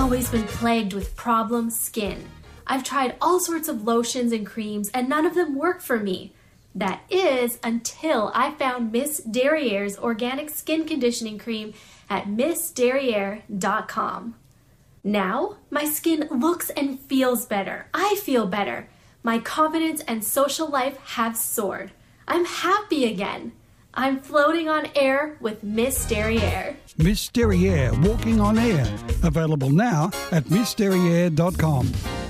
always been plagued with problem skin. I've tried all sorts of lotions and creams and none of them work for me. That is until I found Miss Derriere's organic skin conditioning cream at MissDerriere.com. Now, my skin looks and feels better. I feel better. My confidence and social life have soared. I'm happy again. I'm floating on air with Miss Derriere. Miss Derriere, walking on air. Available now at MissDerriere.com.